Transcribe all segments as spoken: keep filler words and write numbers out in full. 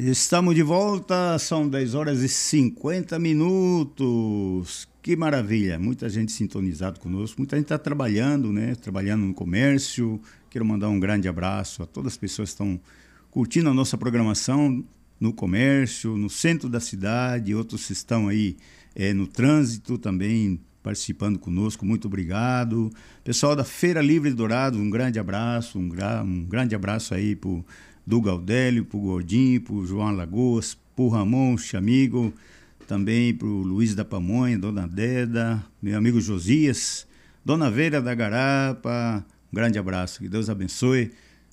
Estamos de volta, são dez horas e cinquenta minutos. Que maravilha, muita gente sintonizado conosco, muita gente está trabalhando, né? Trabalhando no comércio. Quero mandar um grande abraço a todas as pessoas que estão curtindo a nossa programação no comércio, no centro da cidade, outros estão aí é, no trânsito também participando conosco, muito obrigado. Pessoal da Feira Livre de Dourados, um grande abraço, um, gra- um grande abraço aí para o do Gaudélio, para o Gordinho, para o João Alagoas, para o Ramon Chamigo, também para o Luiz da Pamonha, Dona Deda, meu amigo Josias, Dona Vera da Garapa, um grande abraço, que Deus abençoe,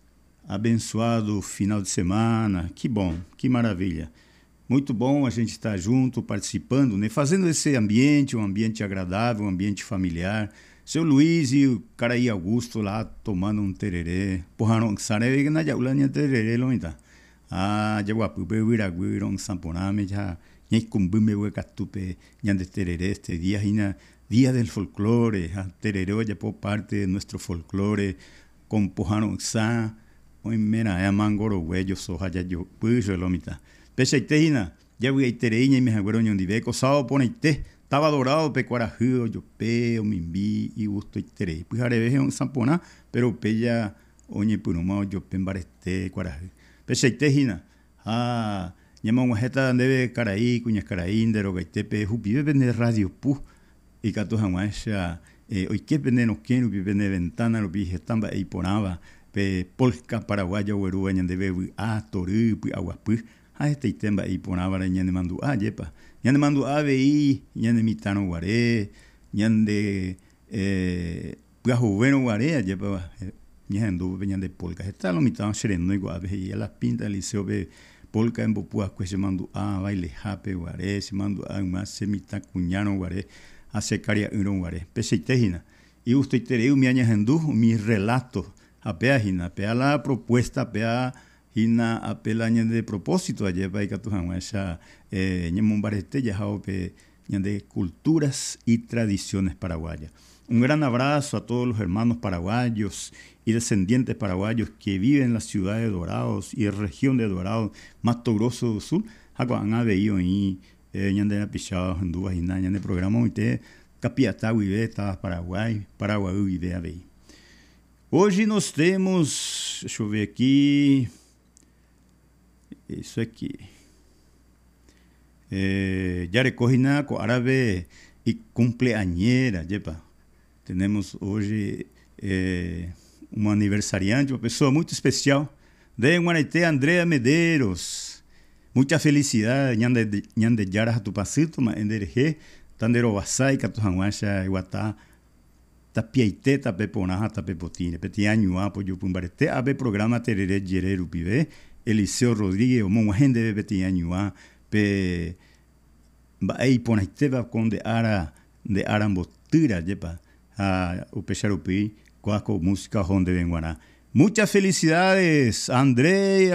abençoado final de semana, que bom, que maravilha. Muito bom a gente estar junto, participando, né? Fazendo esse ambiente, um ambiente agradável, um ambiente familiar. Seu Luiz e o Caraí Augusto lá tomando um tererê. Porra, não sabe que na jaula tinha tererê, não está? Ah, já guapo, bebira, guiro, um samponame, já. Nem cumbi me huecatupe, já de tererê este día, já Día del Folclore, ja, tereré ya por parte de nuestro folclore, con pojano sa, hoy mera, ya mangoro, huello, soja, ya yo, pues yo lo mitad. Pese a hina, ya voy a tereña y me acuerdo ñon diveco, sao pone te. Estava dourado, pecuarajio, yo peo, mimbi, y gusto y tere. Pues areveje un sampona, pero pella, oñe punuma, yo pembareste, cuaraje. Pese a hina, ah, llama un jeta debe caraí, cuñas caraín, de rogaitepe, jupi, vende radio pu, y cato jamuasha, eh, hoy que vende no quiero, vende ventana, lo vi, estamba, y ponaba, pe, polka, paraguaya, huerúa, ñan debe, ah, toru, pi, aguapu, ah, este itemba, y ponaba, ñan de mandu, ah, yepa. Ñande mandu ave ñande mitano guaré, ñande eh, bueno guaré, allá para ñando ñande polka. Está lo mitano sereno igual, y a las pintas del liceo ve polka en bopua, pues se mandu a baile jape guaré, se mandu a más se mita cuñano guaré, hace caria uno guaré. Pese tejina. Y usted tereu mi aña hendú, mi relato, a peajina, pea la propuesta, pea hina apelaña de propósito allá para que tu esa eh ñemombarete ya pe de culturas y tradiciones paraguayas. Un gran abrazo a todos los hermanos paraguayos y descendientes paraguayos que viven en la ciudad de Dorados y en la región de Dorados, Mato Grosso do Sul. Han habido ahí ñande na pichado en dudas y nada de programa usted capiatá vive está Paraguai, Paraguai vive aí. Hoje nós temos, deixa eu ver aqui, isso aqui. Eh, ya recogina con árabe y cumpleañera, yepa. Tenemos hoje eh, um aniversariante, uma pessoa muito especial, de Guanaité, Andrea Medeiros. Muita felicidade, ñande ñande yara tu pasito, ma endereje, tandero basai, catujanguacha, iguatá, tapiaite, tapeponaja, tapepotine, petiaño, apo, yo pumbarete, abe programa tereré, yereru, pibe. Eliseo Rodríguez, o gente de Betiañua, pe baei ponaiteba con de ara de arambotura, yepa, a upecharupi, cuaco música honde venguana. Muchas felicidades, Andrea.